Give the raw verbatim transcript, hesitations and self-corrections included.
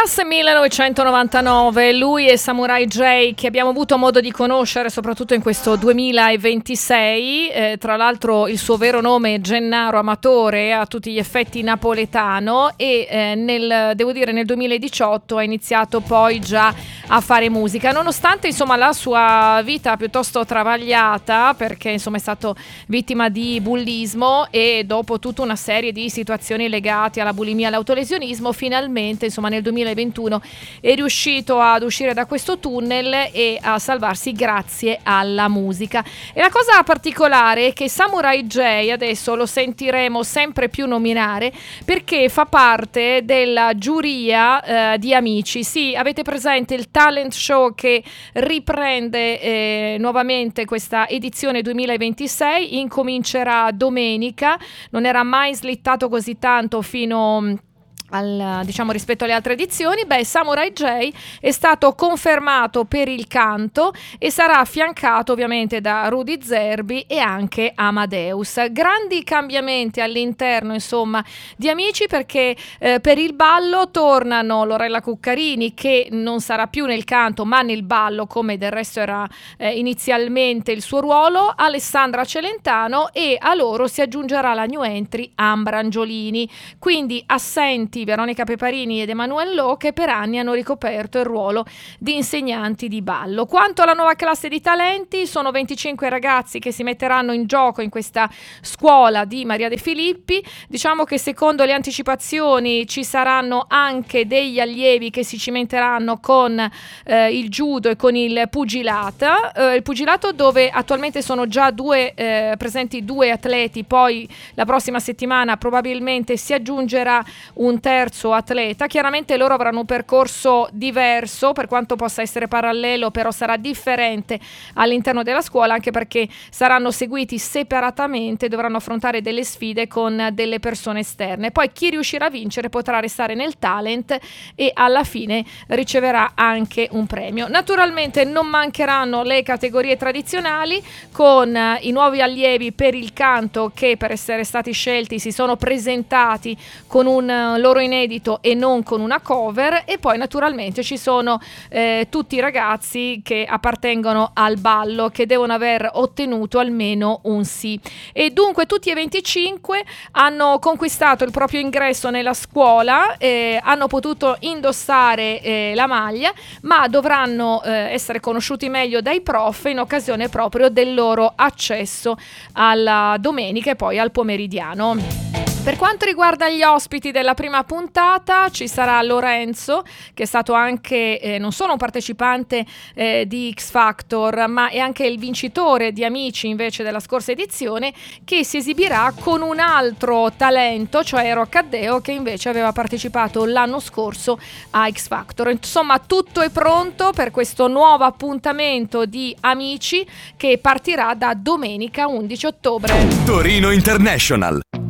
Classe millenovecentonovantanove, lui è Samurai J, che abbiamo avuto modo di conoscere soprattutto in questo duemilaventisei, eh, tra l'altro il suo vero nome è Gennaro Amatore, a tutti gli effetti napoletano, e eh, nel, devo dire nel duemiladiciotto ha iniziato poi già a fare musica, nonostante insomma la sua vita piuttosto travagliata, perché insomma è stato vittima di bullismo e dopo tutta una serie di situazioni legate alla bulimia e all'autolesionismo, finalmente insomma nel duemilaventuno è riuscito ad uscire da questo tunnel e a salvarsi grazie alla musica. E la cosa particolare è che Samurai J adesso lo sentiremo sempre più nominare perché fa parte della giuria eh, di Amici. Sì, avete presente il talent show che riprende eh, nuovamente questa edizione duemilaventisei, incomincerà domenica, non era mai slittato così tanto fino al, diciamo rispetto alle altre edizioni. Beh, Samurai J è stato confermato per il canto e sarà affiancato ovviamente da Rudy Zerbi e anche Amadeus. Grandi cambiamenti all'interno insomma di Amici, perché eh, per il ballo tornano Lorella Cuccarini, che non sarà più nel canto ma nel ballo, come del resto era eh, inizialmente il suo ruolo, Alessandra Celentano, e a loro si aggiungerà la new entry Ambra Angiolini. Quindi assenti Veronica Peparini ed Emanuele Lo, che per anni hanno ricoperto il ruolo di insegnanti di ballo. Quanto alla nuova classe di talenti, sono venticinque ragazzi che si metteranno in gioco in questa scuola di Maria De Filippi. Diciamo che secondo le anticipazioni ci saranno anche degli allievi che si cimenteranno con eh, il judo e con il pugilato, eh, il pugilato dove attualmente sono già due eh, presenti due atleti, poi la prossima settimana probabilmente si aggiungerà un terzo atleta. Chiaramente loro avranno un percorso diverso, per quanto possa essere parallelo, però sarà differente all'interno della scuola, anche perché saranno seguiti separatamente, dovranno affrontare delle sfide con delle persone esterne. Poi chi riuscirà a vincere potrà restare nel talent e alla fine riceverà anche un premio. Naturalmente non mancheranno le categorie tradizionali, con eh, i nuovi allievi per il canto che, per essere stati scelti, si sono presentati con un uh, loro inedito e non con una cover, e poi naturalmente ci sono eh, tutti i ragazzi che appartengono al ballo, che devono aver ottenuto almeno un sì. E dunque tutti e venticinque hanno conquistato il proprio ingresso nella scuola, eh, hanno potuto indossare eh, la maglia, ma dovranno eh, essere conosciuti meglio dai prof in occasione proprio del loro accesso alla domenica e poi al pomeridiano. Per quanto riguarda gli ospiti della prima puntata, ci sarà Lorenzo, che è stato anche eh, non solo un partecipante eh, di X Factor, ma è anche il vincitore di Amici invece della scorsa edizione, che si esibirà con un altro talento, cioè Roccadeo, che invece aveva partecipato l'anno scorso a X Factor. Insomma, tutto è pronto per questo nuovo appuntamento di Amici che partirà da domenica undici ottobre. Torino International.